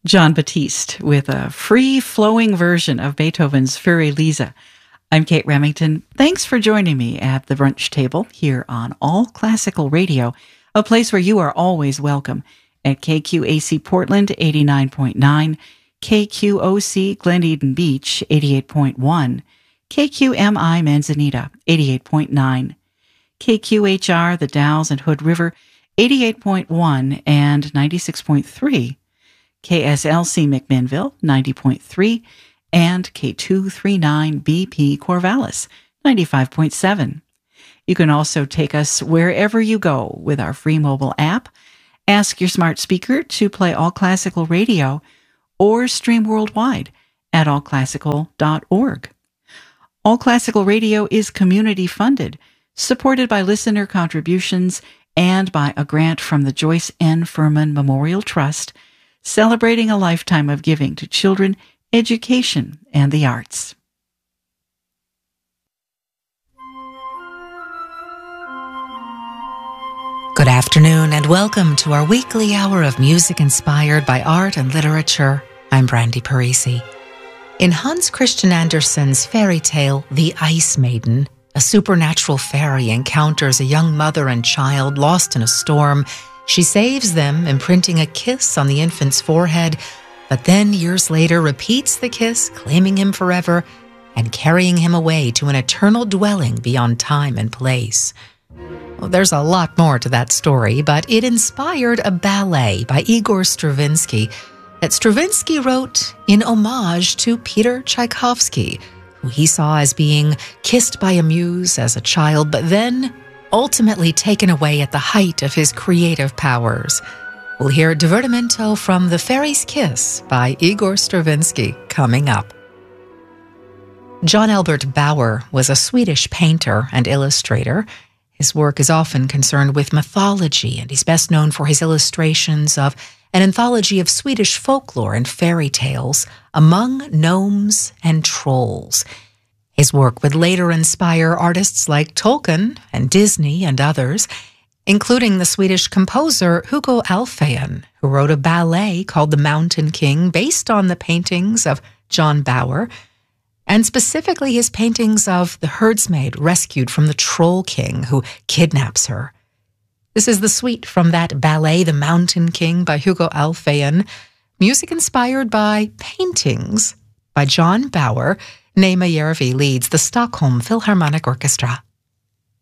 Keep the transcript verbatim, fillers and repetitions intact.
John Batiste with a free-flowing version of Beethoven's Für Elise. I'm Kate Remington. Thanks for joining me at the brunch table here on All Classical Radio, a place where you are always welcome at K Q A C Portland eighty-nine point nine, K Q O C Glen Eden Beach eighty-eight point one, K Q M I Manzanita eighty-eight point nine, K Q H R The Dalles and Hood River eighty-eight point one and ninety-six point three, K S L C McMinnville ninety point three, and K two thirty-nine B P Corvallis ninety-five point seven. You can also take us wherever you go with our free mobile app. Ask your smart speaker to play All Classical Radio or stream worldwide at all classical dot org. All Classical Radio is community funded, supported by listener contributions and by a grant from the Joyce N. Furman Memorial Trust, celebrating a lifetime of giving to children, education, and the arts. Good afternoon and welcome to our weekly hour of music inspired by art and literature. I'm Brandy Parisi. In Hans Christian Andersen's fairy tale, The Ice Maiden, a supernatural fairy encounters a young mother and child lost in a storm. She saves them, imprinting a kiss on the infant's forehead, but then years later repeats the kiss, claiming him forever and carrying him away to an eternal dwelling beyond time and place. Well, there's a lot more to that story, but it inspired a ballet by Igor Stravinsky that Stravinsky wrote in homage to Peter Tchaikovsky, who he saw as being kissed by a muse as a child, but then ultimately taken away at the height of his creative powers. We'll hear Divertimento from The Fairy's Kiss by Igor Stravinsky coming up. John Albert Bauer was a Swedish painter and illustrator. His work is often concerned with mythology, and he's best known for his illustrations of an anthology of Swedish folklore and fairy tales, Among Gnomes and Trolls. His work would later inspire artists like Tolkien and Disney and others, including the Swedish composer Hugo Alfvén, who wrote a ballet called The Mountain King based on the paintings of John Bauer, and specifically his paintings of the herdsmaid rescued from the Troll King who kidnaps her. This is the suite from that ballet, The Mountain King by Hugo Alfvén, music inspired by paintings by John Bauer. Nema Järvi leads the Stockholm Philharmonic Orchestra.